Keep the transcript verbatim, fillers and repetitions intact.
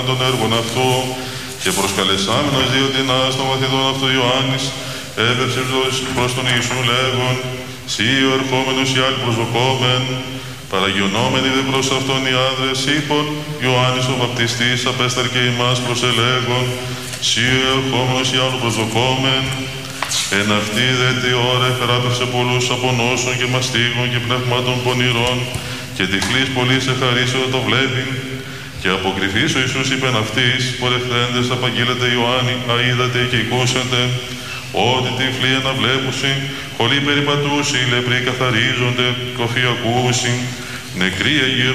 των έργων αυτού και προσκαλεσάμενος διοτινάς των μαθητών αυτού Ιωάννης έπεψε προς τον Ιησού λέγον «Συ ο ερχόμενος οι άλλοι προσδοκόμεν». Παραγιονόμενοι δε προς αυτόν οι άνδρες είπων Ιωάννης ο βαπτιστής απέσταρκε ημάς προσελέγον «Συ ο ερχόμενος οι άλλοι προσδοκόμεν». Εν αυτή δε τη ώρα εφεράπευσε πολλούς από νόσων και μαστίγων και πνευμάτων πονηρών και τυφλής πολλής εχαρίσει όταν το βλέπει. Και αποκριθείς ο Ιησούς είπεν αυτής, πορευθέντες απαγγείλετε Ιωάννη, αείδατε και ακούσατε, ότι τυφλοί αναβλέπουσι, χολοί περιπατούσι, λεπροί καθαρίζονται, κοφοί ακούσι, νεκροί εγείρουν.